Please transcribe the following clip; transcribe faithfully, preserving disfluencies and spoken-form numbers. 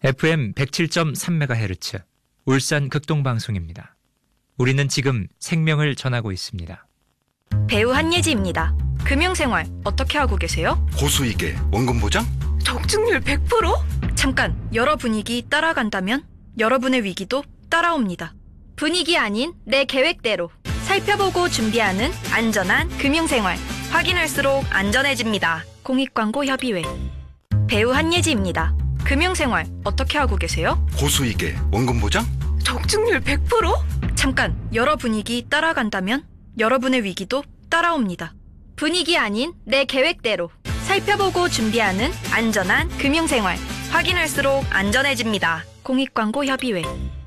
에프엠 백칠 점 삼 메가헤르츠 울산 극동방송입니다. 우리는 지금 생명을 전하고 있습니다. 배우 한예지입니다. 금융생활 어떻게 하고 계세요? 고수익에 원금 보장? 적중률 백 퍼센트? 잠깐, 여러 분위기 따라간다면 여러분의 위기도 따라옵니다. 분위기 아닌 내 계획대로 살펴보고 준비하는 안전한 금융생활. 확인할수록 안전해집니다. 공익광고협의회. 배우 한예지입니다. 금융생활 어떻게 하고 계세요? 고수익에 원금 보장? 적중률 백 퍼센트? 잠깐, 여러 분위기 따라간다면 여러분의 위기도 따라옵니다. 분위기 아닌 내 계획대로 살펴보고 준비하는 안전한 금융생활. 확인할수록 안전해집니다. 공익광고협의회.